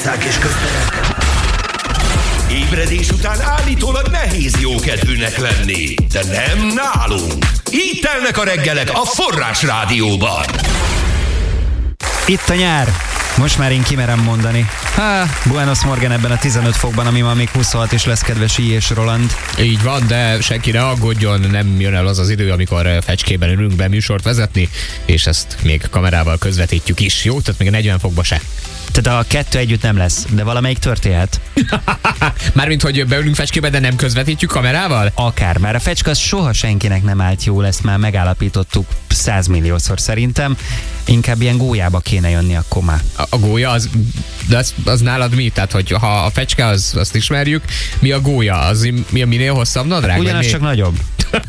utcák és közterek. Ébredés után állítólag nehéz jókedvűnek lenni, de nem nálunk. Így telnek a reggelek a Forrás Rádióban. Itt a nyár. Most már én kimerem mondani. Buenos Morgen ebben a 15 fokban, ami ma még 26 is lesz, kedves I. és Roland. Így van, de senki ne aggódjon, nem jön el az az idő, amikor fecskében ülünk be műsort vezetni, és ezt még kamerával közvetítjük is. Jó, tehát még a 40 fokba se. Tehát a kettő együtt nem lesz, de valamelyik történhet. Mármint, hogy beülünk fecskébe, de nem közvetítjük kamerával? Akár, már a fecske az soha senkinek nem állt jól, ezt már megállapítottuk 100 milliószor szerintem. Inkább ilyen gólyába kéne jönni akkor már. A gólya, az nálad mi? Tehát, hogy ha a fecske, azt ismerjük, mi a gólya? Az mi a minél hosszabb nadrág? Ugyanaz, csak nagyobb.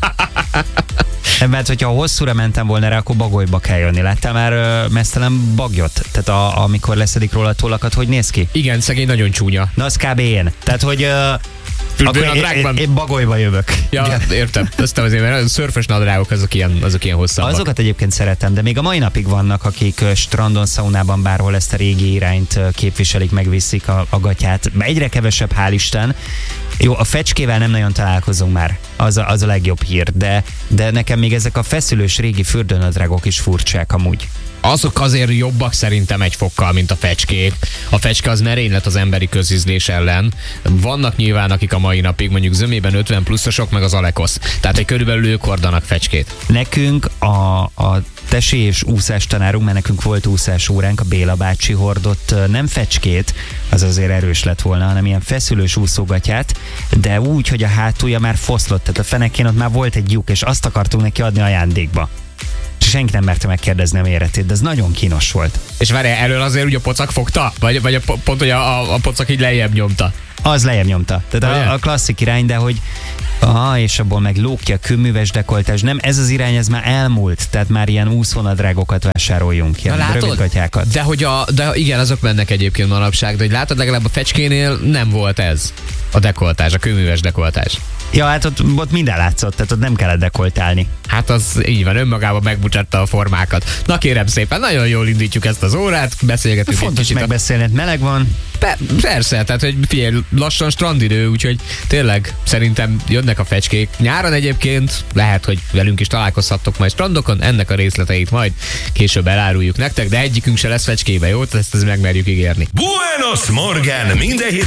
Mert hogyha hosszúra mentem volna rá, akkor bagolyba kell jönni. Láttál már mesztelen bagyot? Tehát amikor leszedik róla a tollakat, hogy néz ki? Igen, szegény nagyon csúnya. Na, az kb. Én. Tehát, hogy én bagolyba jövök. Ja, igen. Értem. Aztán azért, mert a szörfös nadrágok azok ilyen hosszabbak. Azokat egyébként szeretem, de még a mai napig vannak, akik strandon, szaunában, bárhol ezt a régi irányt képviselik, megviszik a gatyát. Egyre kevesebb, hál' Isten. Jó, a fecskével nem nagyon találkozunk már, az a legjobb hír, de nekem még ezek a feszülős régi fürdőnadrágok is furcsák amúgy. Azok azért jobbak szerintem egy fokkal, mint a fecskék. A fecske az merénylet az emberi közízlés ellen. Vannak nyilván, akik a mai napig, mondjuk zömében 50 pluszosok, meg az Alekosz. Tehát egy körülbelül ők hordanak fecskét. Nekünk a tesi és úszás tanárunk, mert nekünk volt úszás óránk, a Béla bácsi hordott nem fecskét, az azért erős lett volna, hanem ilyen feszülős úszógatyát, de úgy, hogy a hátulja már foszlott, tehát a fenekén ott már volt egy lyuk, és azt akartunk neki adni ajándékba. Senki nem merte megkérdezni a méretét, de ez nagyon kínos volt. És várjál, elől azért úgy a pocak fogta? Vagy pont, hogy a pocak így lejjebb nyomta? Az lejjebb nyomta. Tehát a klasszik irány, de hogy és abból meg lókja, kőműves dekoltás. Nem, ez az irány, ez már elmúlt. Tehát már ilyen úszónadrágokat vásároljunk, ilyen rövidgatyákat. De igen, azok mennek egyébként manapság, de hogy látod, legalább a fecskénél nem volt ez. A dekoltás, a kőműves dekoltás. Ja, hát ott minden látszott, tehát ott nem kellett dekoltálni. Hát az így van, önmagában megmutatta a formákat. Na kérem szépen, nagyon jól indítjuk ezt az órát, beszélgetünk fontos egy kicsit. Megbeszélni, meleg van. Persze, tehát hogy figyelj, lassan strandidő, úgyhogy tényleg szerintem jönnek a fecskék. Nyáron egyébként lehet, hogy velünk is találkozhattok majd strandokon, ennek a részleteit majd később eláruljuk nektek, de egyikünk se lesz fecskébe, jó? Ezt megmerjük ígérni. Buenos Morgen! Minden hétfő